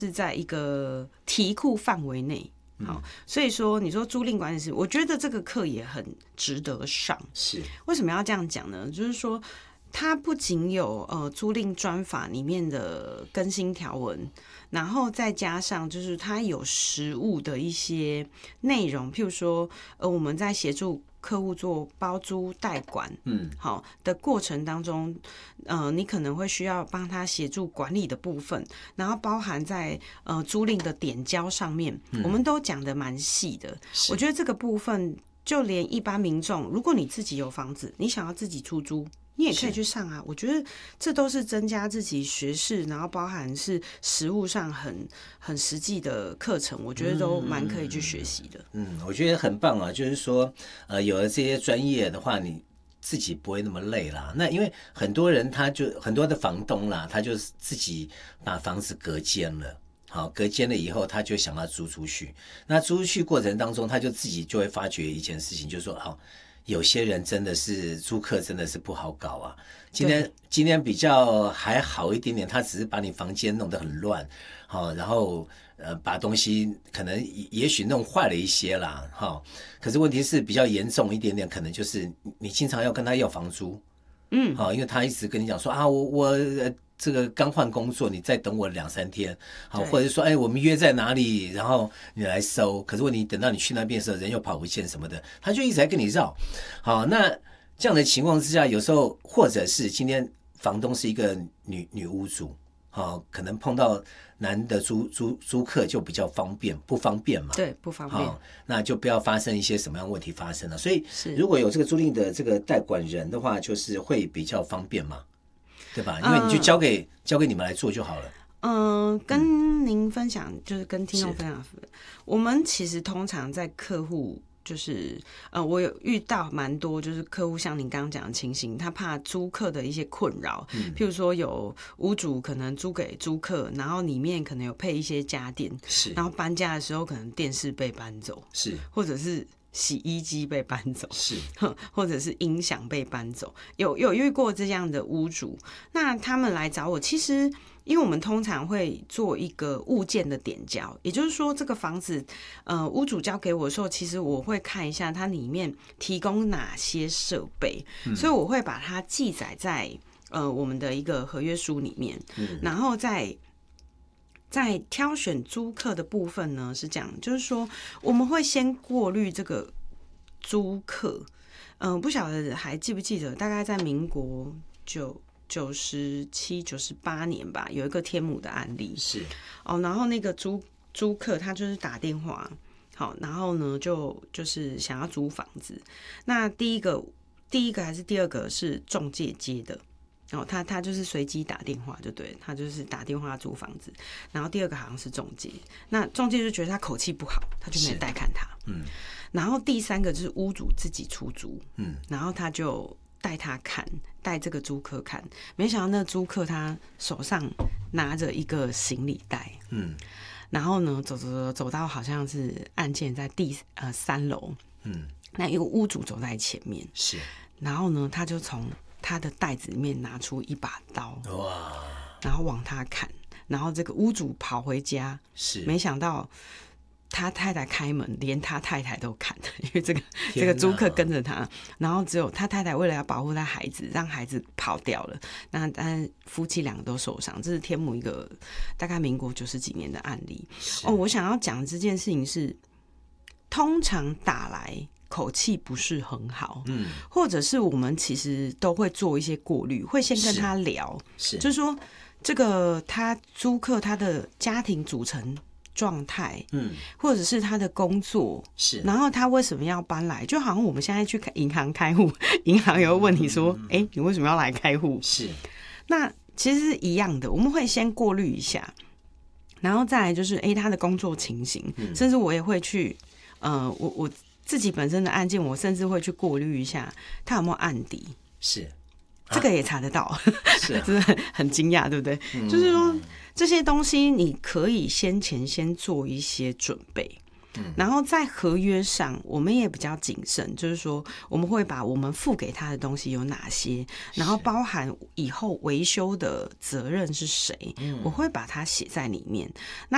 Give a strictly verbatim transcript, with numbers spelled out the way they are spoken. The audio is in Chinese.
是在一个题库范围内。好，所以说你说租赁管理师，我觉得这个课也很值得上。 是为什么要这样讲呢？就是说，它不仅有呃租赁专法里面的更新条文，然后再加上就是它有实务的一些内容，譬如说，呃，我们在协助客户做包租代管，嗯，好的过程当中，呃，你可能会需要帮他协助管理的部分，然后包含在呃租赁的点交上面，嗯、我们都讲得蛮细的。我觉得这个部分，就连一般民众，如果你自己有房子，你想要自己出租，你也可以去上啊。我觉得这都是增加自己学识，然后包含是实务上很很实际的课程，我觉得都蛮可以去学习的。 嗯，我觉得很棒啊，就是说，呃，有了这些专业的话，你自己不会那么累啦。那因为很多人他就很多的房东啦，他就自己把房子隔间了。好，隔间了以后，他就想要租出去。那租出去过程当中，他就自己就会发觉一件事情，就是说，好，有些人真的是租客真的是不好搞啊。今天今天比较还好一点点，他只是把你房间弄得很乱，好，然后呃把东西可能也许弄坏了一些啦，哈。可是问题是比较严重一点点，可能就是你经常要跟他要房租，嗯，好，因为他一直跟你讲说啊，我我。呃这个刚换工作，你再等我两三天，好，或者说，哎，我们约在哪里，然后你来收。可是问题等到你去那边的时候，人又跑不见什么的，他就一直在跟你绕。好，那这样的情况之下，有时候或者是今天房东是一个女女屋主，好，可能碰到男的租租租客就比较方便，不方便嘛？ 对，不方便。 好，那就不要发生一些什么样的问题发生了。所以，如果有这个租赁的这个代管人的话，就是会比较方便嘛。对吧？因为你就交给、嗯、交给你们来做就好了。 嗯，跟您分享，就是跟听众分享，我们其实通常在客户，就是呃，我有遇到蛮多，就是客户像您刚刚讲的情形，他怕租客的一些困扰，嗯、譬如说有屋主可能租给租客，然后里面可能有配一些家电，是，然后搬家的时候可能电视被搬走，是，或者是。洗衣机被搬走，是，或者是音响被搬走，有有遇过这样的屋主，那他们来找我，其实因为我们通常会做一个物件的点交，也就是说这个房子，呃，屋主交给我的时候，其实我会看一下它里面提供哪些设备，嗯、所以我会把它记载在呃我们的一个合约书里面，嗯、然后再。在挑选租客的部分呢，是这样，就是说我们会先过滤这个租客。嗯、呃，不晓得还记不记得，大概在民国九九十七、九十八年吧，有一个天母的案例是哦，然后那个租租客他就是打电话，好，然后呢就就是想要租房子。那第一个第一个还是第二个是仲介接的。哦，他他就是随机打电话就对，他就是打电话租房子，然后第二个好像是仲介，那仲介就觉得他口气不好，他就没有带看他，嗯，然后第三个就是屋主自己出租，嗯，然后他就带他看，带这个租客看，没想到那租客他手上拿着一个行李袋，嗯，然后呢走走走走到好像是案件在第呃三楼，嗯，那一个屋主走在前面，是，然后呢他就从他的袋子里面拿出一把刀，哇！然后往他砍，然后这个屋主跑回家，是没想到他太太开门，连他太太都砍了，因为这个这个租客跟着他，然后只有他太太为了要保护他孩子，让孩子跑掉了。那但夫妻两个都受伤，这是天母一个大概民国九十几年的案例。哦，我想要讲的这件事情是，通常打来。口气不是很好，嗯，或者是我们其实都会做一些过滤，会先跟他聊，是，就是说这个他租客他的家庭组成状态，嗯，或者是他的工作是，然后他为什么要搬来，就好像我们现在去银行开户，银行也会问你说，哎、嗯欸，你为什么要来开户？是，那其实是一样的，我们会先过滤一下，然后再来就是，哎、欸，他的工作情形，嗯、甚至我也会去，呃，我我。自己本身的案件，我甚至会去过滤一下他有没有案底，是、啊、这个也查得到，是、啊，真的很很惊讶，对不对？嗯、就是说这些东西你可以先前先做一些准备。嗯、然后在合约上，我们也比较谨慎，就是说我们会把我们付给他的东西有哪些，然后包含以后维修的责任是谁，嗯、我会把它写在里面。那